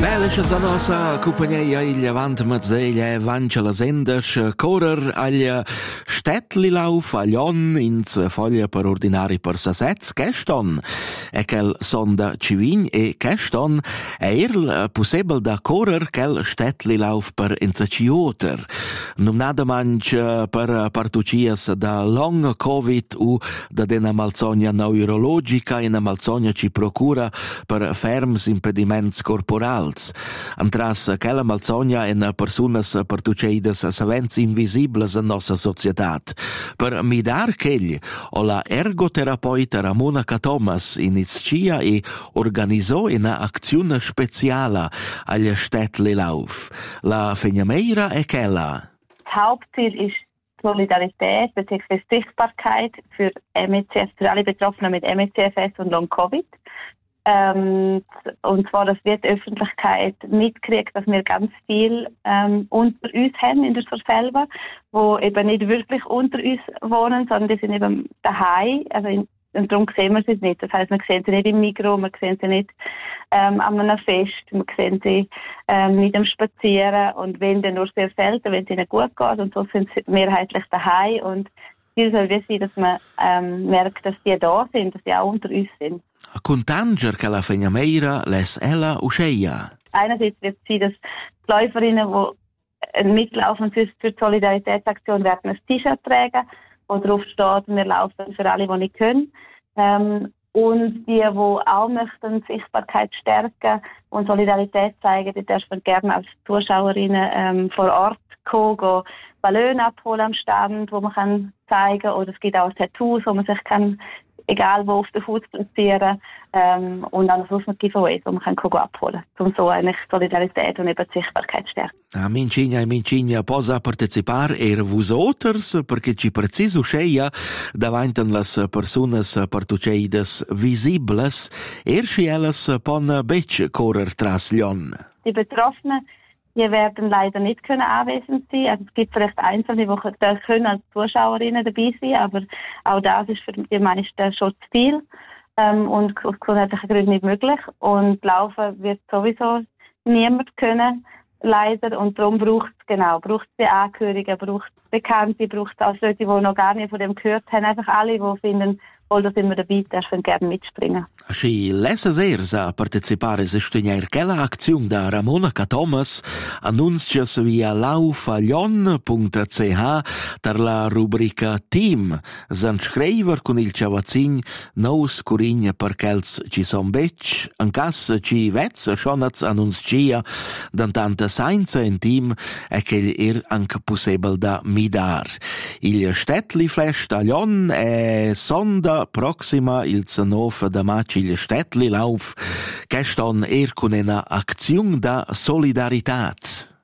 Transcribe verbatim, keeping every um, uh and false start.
Melisce za nossa compagnia il avant mazzeglia vancia las endas correr agli stetlilauf a Lion ins foglia per ordinari per sasets keston e quel sonda civign e keston e il possibel da correr quel stetlilauf per inzacioter non nada manch per partucias da long covid u da dena malsogna neurologica e na malsogna ci procura per ferms impediments corporals. Antras quella malsogna en personas partuceidas savents invisibles en nossa societat. Per midar chegli, o la ergoterapeuta Ramona Thomas inicia e organizzò una azione speciale agli Städtli-Lauf. La Fegnameira è quella. Das Hauptziel ist Solidarität bzw. Sichtbarkeit für M E C F, für alle Betroffenen mit M E C F S und Long-Covid. Ähm, und zwar, dass wir die Öffentlichkeit mitkriegt, dass wir ganz viel ähm, unter uns haben in der Stadt selber, wo eben nicht wirklich unter uns wohnen, sondern die sind eben daheim, also in, und darum sehen wir sie nicht. Das heisst, wir sehen sie nicht im Migros, wir sehen sie nicht ähm, an einem Fest, wir sehen sie ähm, nicht am Spazieren und wenn dann nur sehr selten, wenn es ihnen gut geht und so sind sie mehrheitlich daheim und Ziel soll es sein, dass man ähm, merkt, dass die da sind, dass die auch unter uns sind. Contanger che la Fegnameira les ella usceia. Einerseits wird es sein, dass die Läuferinnen, die mitlaufen für die Solidaritätsaktion, werden ein T-Shirt tragen, wo drauf steht, wir laufen für alle, die nicht können. Ähm, und die, die auch möchten Sichtbarkeit stärken und Solidarität zeigen, die dürfen gerne als Zuschauerinnen ähm, vor Ort kommen, gehen Ballone abholen am Stand, wo man kann zeigen, oder es gibt auch Tattoos, wo man sich kann, egal wo auf den Fuß platzieren, ähm, und dann sonst noch Giveaways, wo man kann abholen kann, um so eigentlich Solidarität und eben die Sichtbarkeit stärken. A Mincigna e Mincigna posa partecipar er vus oters perché ci preciso sceia davanten las personas partuceidas visibles er sciellas pon bec correr tras Lion. Die Betroffenen, die werden leider nicht können anwesend sein. Also es gibt vielleicht Einzelne, die können als Zuschauerinnen dabei sein, aber auch das ist für die meisten schon zu viel ähm, und aus gesundheitlichen Gründen nicht möglich. Und laufen wird sowieso niemand können, leider. Und darum braucht es genau, braucht es die Angehörigen, braucht es Bekannte, braucht es auch Leute, die noch gar nicht von dem gehört haben. Einfach alle, die finden, voll, da sind wir dabei, dürfen gerne mitspringen. Si lessas ers a partecipare se stenier quella aczione da Ramona Thomas annuncias via laufaglion punto c h per la rubrica Team san schreiver con il ciavazzin nous curigna per quels ci son bec an cas ci vez schonats annuncia dan tanta sainza in team e che er anche possibile da midar. Il Städtli Flash a Lion è sonda proxima il nove da maggio il Städtli-Lauf, che ston er con una azione da solidaritat.